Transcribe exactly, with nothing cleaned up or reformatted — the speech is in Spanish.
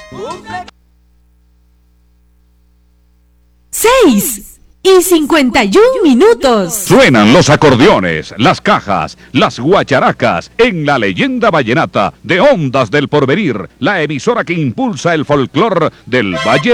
Seis y cincuenta y un minutos. Suenan los acordeones, las cajas, las guacharacas en la leyenda vallenata de Ondas del Porvenir, la emisora que impulsa el folclor del Valle